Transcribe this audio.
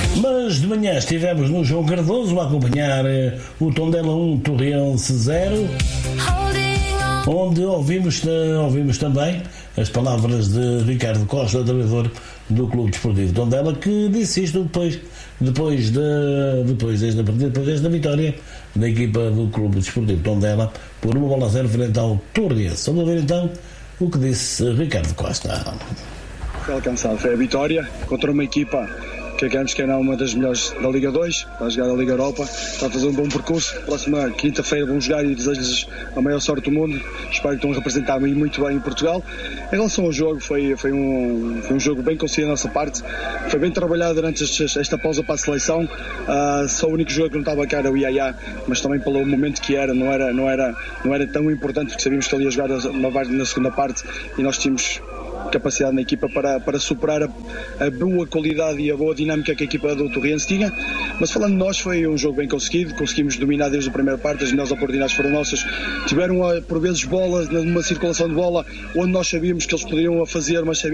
Mas de manhã estivemos no João Cardoso a acompanhar o Tondela 1, Torrense 0, onde ouvimos também as palavras de Ricardo Costa, treinador do Clube Desportivo Tondela, que disse isto depois desta vitória da equipa do Clube Desportivo Tondela por 1-0 frente ao Torrense. Vamos ver então o que disse Ricardo Costa. Foi alcançado, foi a vitória contra uma equipa que acreditamos que era uma das melhores da Liga 2, vai jogar a Liga Europa, está a fazer um bom percurso. Próxima quinta-feira vão jogar e desejo-lhes a maior sorte do mundo. Espero que estão a representar muito bem em Portugal. Em relação ao jogo, foi um jogo bem conseguido da nossa parte, foi bem trabalhado durante esta pausa para a seleção. Só o único jogo que não estava cá era o Iaiá, mas também pelo momento que não era tão importante, porque sabíamos que ele ia jogar na segunda parte e nós tínhamos capacidade na equipa para superar a boa qualidade e a boa dinâmica que a equipa do Torrense tinha. Mas falando de nós, foi um jogo bem conseguido, conseguimos dominar desde a primeira parte, as melhores oportunidades foram nossas, tiveram por vezes bola, numa circulação de bola onde nós sabíamos que eles poderiam fazer, mas